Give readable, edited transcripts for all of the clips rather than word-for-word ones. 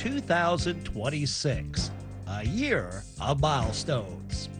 2026, a year of milestones.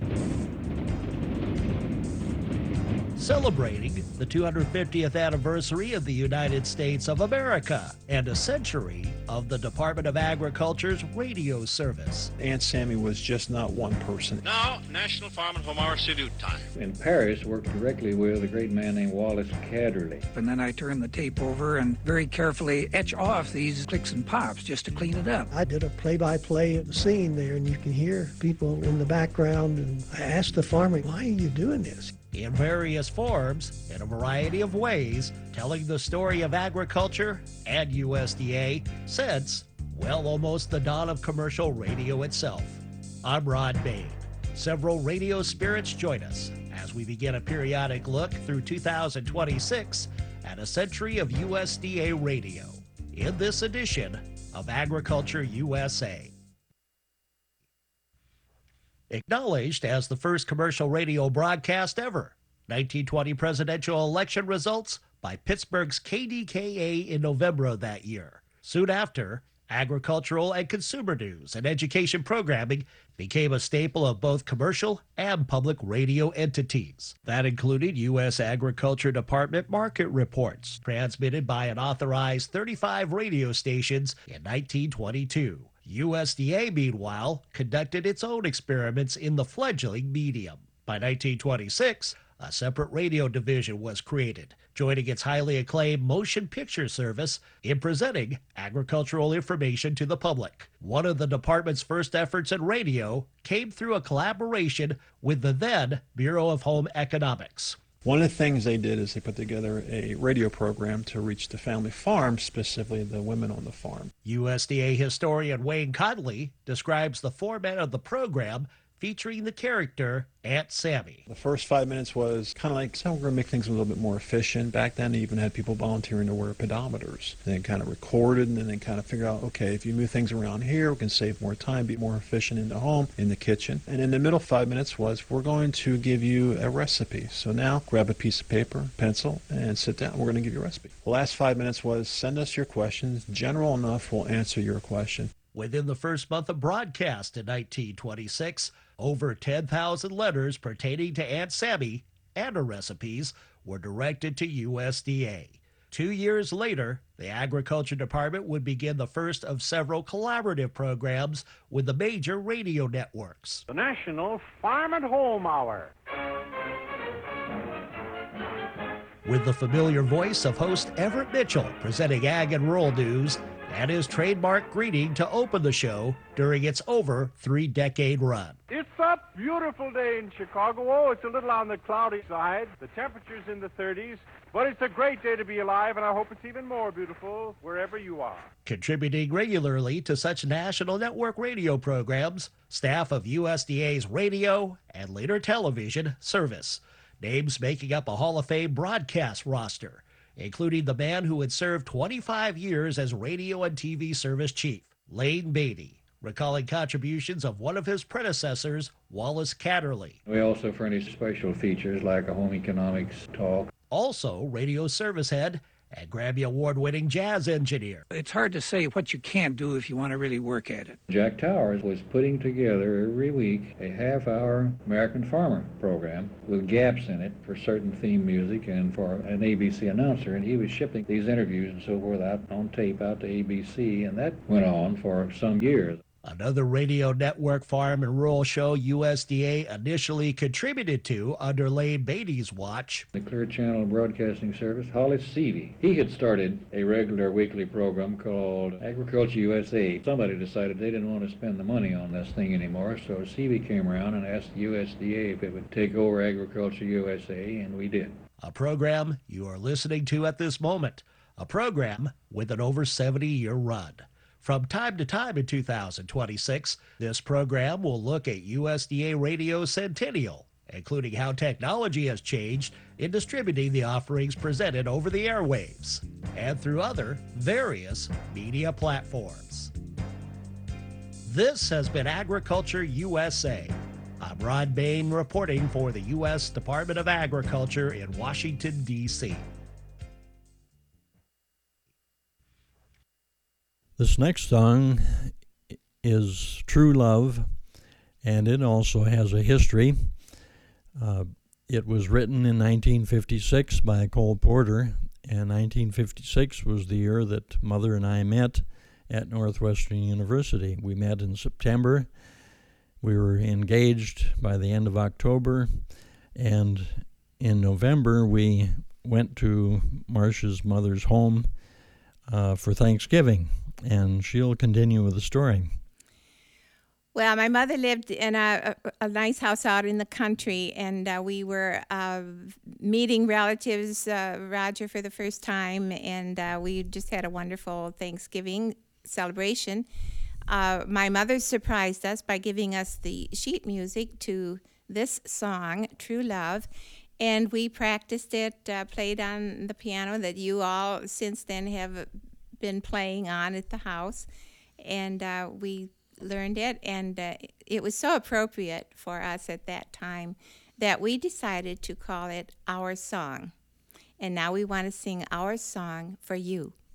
Celebrating the 250th anniversary of the United States of America and a century of the Department of Agriculture's radio service. Aunt Sammy was just not one person. Now, National Farm and Home Hour salute time. In Paris, worked directly with a great man named Wallace Cadderley. And then I turn the tape over and very carefully etch off these clicks and pops just to clean it up. I did a play-by-play of the scene there, and you can hear people in the background. And I asked the farmer, why are you doing this? In various forms, in a variety of ways, telling the story of agriculture and USDA since, well, almost the dawn of commercial radio itself. I'm Rod Bain. Several radio spirits join us as we begin a periodic look through 2026 at a century of USDA radio in this edition of Agriculture USA. Acknowledged as the first commercial radio broadcast ever, 1920 presidential election results by Pittsburgh's KDKA in November of that year. Soon after, agricultural and consumer news and education programming became a staple of both commercial and public radio entities. That included U.S. Agriculture Department market reports, transmitted by an authorized 35 radio stations in 1922. USDA, meanwhile, conducted its own experiments in the fledgling medium. By 1926, a separate radio division was created, joining its highly acclaimed motion picture service in presenting agricultural information to the public. One of the department's first efforts in radio came through a collaboration with the then Bureau of Home Economics. One of the things they did is they put together a radio program to reach the family farm, specifically the women on the farm. USDA historian Wayne Conley describes the format of the program featuring the character Aunt Sammy. The first 5 minutes was kind of like, so we're going to make things a little bit more efficient. Back then, they even had people volunteering to wear pedometers. Then kind of recorded and then kind of figure out, okay, if you move things around here, we can save more time, be more efficient in the home, in the kitchen. And in the middle 5 minutes was, we're going to give you a recipe. So now grab a piece of paper, pencil, and sit down. We're going to give you a recipe. The last 5 minutes was, send us your questions. General enough, we'll answer your question. Within the first month of broadcast in 1926, over 10,000 letters pertaining to Aunt Sammy and her recipes were directed to USDA. 2 years later, the Agriculture Department would begin the first of several collaborative programs with the major radio networks. The National Farm and Home Hour. With the familiar voice of host Everett Mitchell presenting Ag and Rural News and his trademark greeting to open the show during its over 3-decade run. It's a beautiful day in Chicago. Oh, it's a little on the cloudy side. The temperature's in the 30s, but it's a great day to be alive, and I hope it's even more beautiful wherever you are. Contributing regularly to such national network radio programs, staff of USDA's radio and later television service. Names making up a Hall of Fame broadcast roster, including the man who had served 25 years as radio and TV service chief, Lane Beatty, recalling contributions of one of his predecessors, Wallace Cadderley. We also furnish special features like a home economics talk. Also, radio service head and Grammy Award-winning jazz engineer. It's hard to say what you can't do if you want to really work at it. Jack Towers was putting together every week a half-hour American Farmer program with gaps in it for certain theme music and for an ABC announcer, and he was shipping these interviews and so forth out on tape out to ABC, and that went on for some years. Another radio network farm and rural show USDA initially contributed to under Lane Beatty's watch. The Clear Channel Broadcasting Service, Hollis Seavey. He had started a regular weekly program called Agriculture USA. Somebody decided they didn't want to spend the money on this thing anymore, so Seavey came around and asked the USDA if it would take over Agriculture USA, and we did. A program you are listening to at this moment. A program with an over 70-year run. From time to time in 2026, this program will look at USDA Radio Centennial, including how technology has changed in distributing the offerings presented over the airwaves and through other various media platforms. This has been Agriculture USA. I'm Rod Bain reporting for the U.S. Department of Agriculture in Washington, D.C. This next song is True Love, and it also has a history. It was written in 1956 by Cole Porter, and 1956 was the year that Mother and I met at Northwestern University. We met in September. We were engaged by the end of October, and in November we went to Marcia's mother's home for Thanksgiving, and she'll continue with the story. Well, my mother lived in a nice house out in the country, and we were meeting relatives, Roger, for the first time, and we just had a wonderful Thanksgiving celebration. My mother surprised us by giving us the sheet music to this song, True Love, and we practiced it, played on the piano that you all since then have been playing on at the house, and we learned it, and it was so appropriate for us at that time that we decided to call it Our Song. And now we want to sing our song for you.